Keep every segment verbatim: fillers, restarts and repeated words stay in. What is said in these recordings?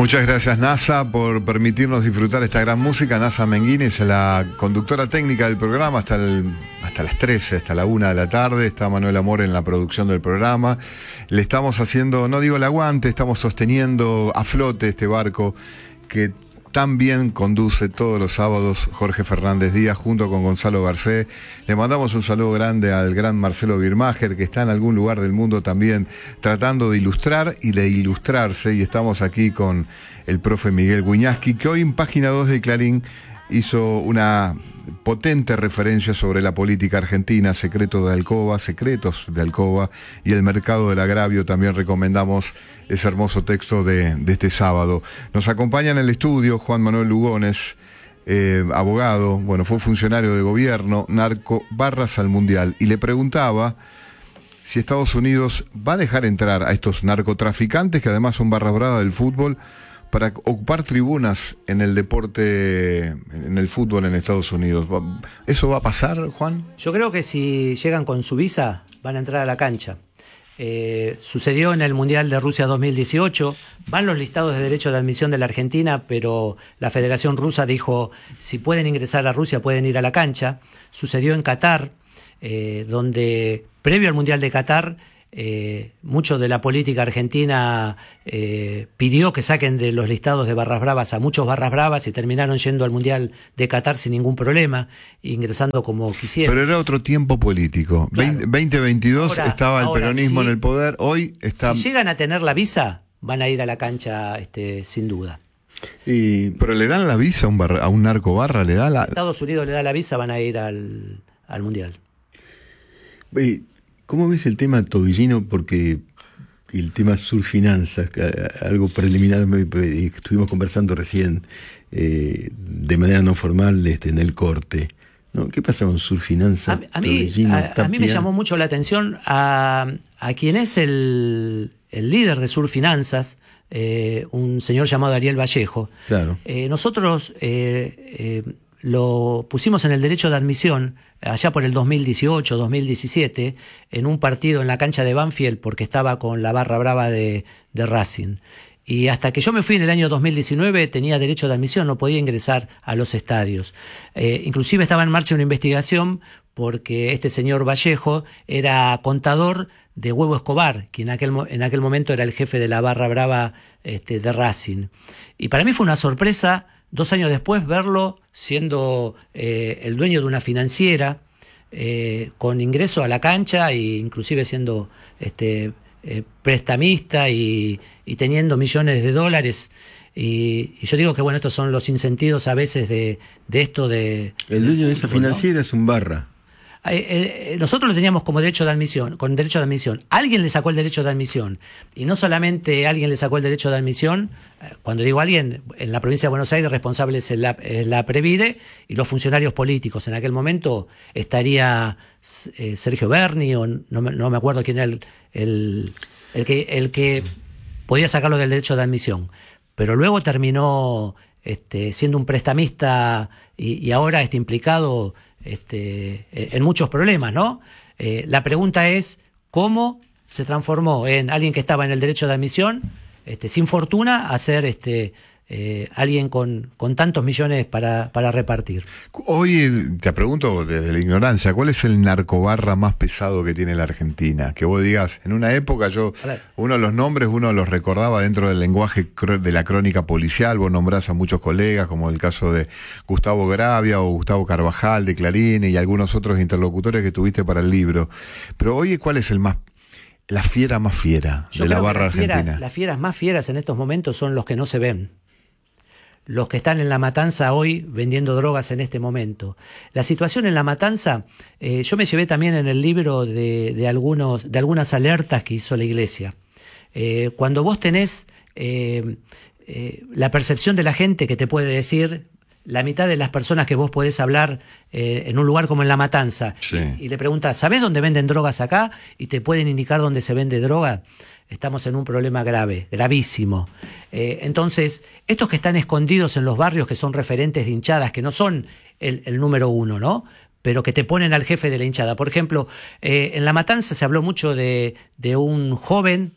Muchas gracias, NASA, por permitirnos disfrutar esta gran música. NASA Menguini es la conductora técnica del programa hasta, el, hasta las trece, hasta la una de la tarde. Está Manuel Amor en la producción del programa. Le estamos haciendo, no digo el aguante, estamos sosteniendo a flote este barco que también conduce todos los sábados Jorge Fernández Díaz junto con Gonzalo Garcés. Le mandamos un saludo grande al gran Marcelo Birmacher, que está en algún lugar del mundo también tratando de ilustrar y de ilustrarse. Y estamos aquí con el profe Miguel Wiñaski, que hoy en Página dos de Clarín hizo una potente referencia sobre la política argentina, secretos de Alcoba, secretos de Alcoba y el mercado del agravio. También recomendamos ese hermoso texto de, de este sábado. Nos acompaña en el estudio Juan Manuel Lugones, eh, abogado, bueno, fue funcionario de gobierno, narco, barras al mundial, y le preguntaba si Estados Unidos va a dejar entrar a estos narcotraficantes, que además son barras bravas del fútbol, para ocupar tribunas en el deporte, en el fútbol en Estados Unidos. ¿Eso va a pasar, Juan? Yo creo que si llegan con su visa, van a entrar a la cancha. Eh, sucedió en el Mundial de Rusia dos mil dieciocho, van los listados de derecho de admisión de la Argentina, pero la Federación Rusa dijo, si pueden ingresar a Rusia, pueden ir a la cancha. Sucedió en Qatar, eh, donde previo al Mundial de Qatar, Eh, mucho de la política argentina eh, pidió que saquen de los listados de barras bravas a muchos barras bravas y terminaron yendo al Mundial de Qatar sin ningún problema, ingresando como quisieron. Pero era otro tiempo político. Claro. veinte veintidós ahora, estaba el ahora, peronismo si, en el poder, hoy está... Si llegan a tener la visa, van a ir a la cancha este, sin duda. Y, pero le dan la visa a un, barra, a un narco barra, le da la... Estados Unidos le da la visa, van a ir al, al Mundial. Y, ¿cómo ves el tema tobillino? Porque el tema Surfinanzas, algo preliminar, estuvimos conversando recién eh, de manera no formal este, en el corte, ¿no? ¿Qué pasa con Surfinanzas? A, a, mí, a, a mí me llamó mucho la atención a, a quien es el, el líder de Surfinanzas, eh, un señor llamado Ariel Vallejo. Claro. Eh, nosotros eh, eh, lo pusimos en el derecho de admisión allá por el dos mil dieciocho, dos mil diecisiete, en un partido en la cancha de Banfield, porque estaba con la barra brava de, de Racing. Y hasta que yo me fui en el año dos mil diecinueve tenía derecho de admisión, no podía ingresar a los estadios. Eh, inclusive estaba en marcha una investigación porque este señor Vallejo era contador de Huevo Escobar, quien en aquel, en aquel momento era el jefe de la barra brava este, de Racing. Y para mí fue una sorpresa dos años después verlo siendo eh, el dueño de una financiera, eh, con ingreso a la cancha e inclusive siendo este, eh, prestamista y, y teniendo millones de dólares. Y, y yo digo que bueno, estos son los insentidos a veces de, de esto de... El dueño de esa financiera, ¿no? Es un barra. Eh, eh, nosotros lo teníamos como derecho de admisión, con derecho de admisión. Alguien le sacó el derecho de admisión. Y no solamente alguien le sacó el derecho de admisión, eh, cuando digo alguien, en la provincia de Buenos Aires responsable es la, es la Previde y los funcionarios políticos. En aquel momento estaría eh, Sergio Berni, o no, no me acuerdo quién era el, el, el, que, el que podía sacarlo del derecho de admisión. Pero luego terminó este, siendo un prestamista y, y ahora está implicado Este, en muchos problemas, ¿no? Eh, la pregunta es, ¿cómo se transformó en alguien que estaba en el derecho de admisión, este, sin fortuna, a ser este, eh, alguien con, con tantos millones para, para repartir? Hoy, te pregunto desde la ignorancia, ¿cuál es el narcobarra más pesado que tiene la Argentina? Que vos digas, en una época yo, uno de los nombres, uno los recordaba dentro del lenguaje de la crónica policial, vos nombrás a muchos colegas, como el caso de Gustavo Gravia o Gustavo Carvajal de Clarín y algunos otros interlocutores que tuviste para el libro. Pero hoy, ¿cuál es el más, la fiera más fiera yo de la barra la fiera, argentina? Las fieras más fieras en estos momentos son los que no se ven. Los que están en La Matanza hoy vendiendo drogas en este momento. La situación en La Matanza, eh, yo me llevé también en el libro de, de, algunos, de algunas alertas que hizo la Iglesia. Eh, cuando vos tenés eh, eh, la percepción de la gente que te puede decir, la mitad de las personas que vos podés hablar eh, en un lugar como en La Matanza, sí. y, y le preguntás, ¿sabés dónde venden drogas acá? Y te pueden indicar dónde se vende droga. Estamos en un problema grave, gravísimo. Eh, entonces, estos que están escondidos en los barrios, que son referentes de hinchadas, que no son el, el número uno, ¿no? Pero que te ponen al jefe de la hinchada. Por ejemplo, eh, en La Matanza se habló mucho de, de un joven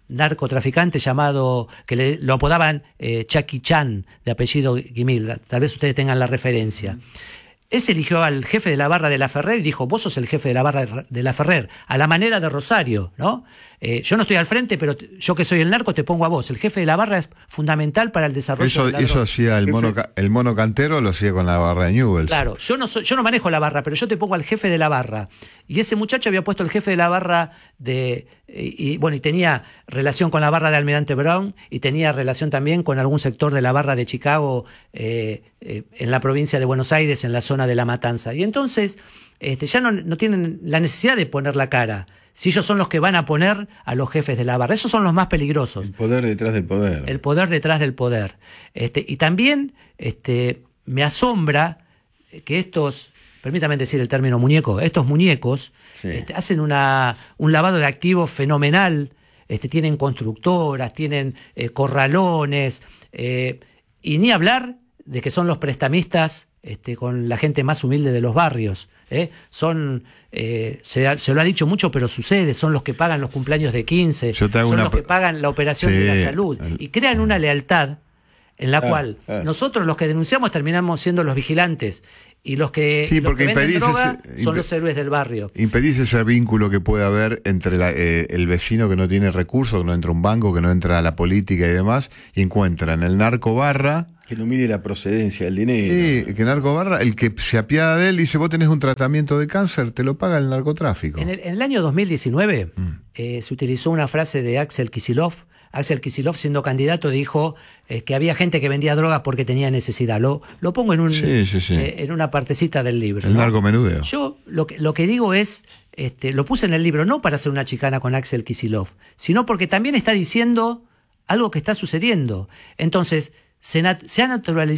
narcotraficante llamado, que le, lo apodaban eh, Chucky Chan, de apellido Guimil, tal vez ustedes tengan la referencia. Mm. Ese eligió al jefe de la barra de la Ferrer y dijo, vos sos el jefe de la barra de la Ferrer, a la manera de Rosario, ¿no? Eh, yo no estoy al frente, pero t- yo que soy el narco te pongo a vos. El jefe de la barra es fundamental para el desarrollo eso, de la Eso droga. hacía el mono, el mono Cantero, lo hacía con la barra de Newell's. Claro, yo no, soy, yo no manejo la barra, pero yo te pongo al jefe de la barra. Y ese muchacho había puesto el jefe de la barra de... Y, y bueno, y tenía relación con la barra de Almirante Brown y tenía relación también con algún sector de la barra de Chicago eh, eh, en la provincia de Buenos Aires, en la zona de La Matanza. Y entonces este, ya no, no tienen la necesidad de poner la cara. Si ellos son los que van a poner a los jefes de la barra. Esos son los más peligrosos. El poder detrás del poder. El poder detrás del poder. Este, y también este, me asombra que estos, permítame decir el término muñeco, estos muñecos sí. este, hacen una, un lavado de activos fenomenal, este, tienen constructoras, tienen eh, corralones, eh, y ni hablar de que son los prestamistas este, con la gente más humilde de los barrios. ¿Eh? Son, eh, se, se lo ha dicho mucho, pero sucede, son los que pagan los cumpleaños de quince, son una... los que pagan la operación sí, de la salud, y crean una lealtad en la ah, cual ah. nosotros los que denunciamos terminamos siendo los vigilantes, y los que, sí, los que venden droga ese, son los héroes del barrio. Impedís ese vínculo que puede haber entre la, eh, el vecino que no tiene recursos, que no entra a un banco, que no entra a la política y demás, y encuentra en el narco barra... Que no mire la procedencia del dinero. Sí, que narco barra, el que se apiada de él dice, vos tenés un tratamiento de cáncer, te lo paga el narcotráfico. En el, en el año dos mil diecinueve mm. eh, se utilizó una frase de Axel Kicillof. Axel Kicillof, siendo candidato, dijo eh, que había gente que vendía drogas porque tenía necesidad. Lo, lo pongo en, un, sí, sí, sí. Eh, en una partecita del libro. El ¿no? narcomenudeo. Yo lo que, lo que digo es, este, lo puse en el libro no para hacer una chicana con Axel Kicillof, sino porque también está diciendo algo que está sucediendo. Entonces, se, nat- se ha naturalizado